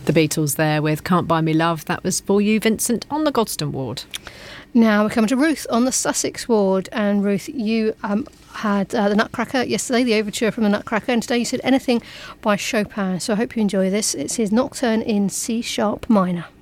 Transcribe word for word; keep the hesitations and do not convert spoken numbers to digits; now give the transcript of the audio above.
The Beatles there with Can't Buy Me Love. That was for you, Vincent, on the Godstone ward. Now we're coming to Ruth on the Sussex ward. And Ruth, you um, had uh, the Nutcracker yesterday, the overture from the Nutcracker, and today you said anything by Chopin. So I hope you enjoy this. It's his Nocturne in C sharp minor.